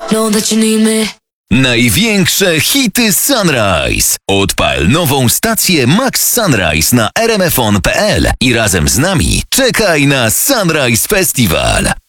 Know that you need me. Największe hity Sunrise. Odpal nową stację Max Sunrise na rmfon.pl i razem z nami czekaj na Sunrise Festival.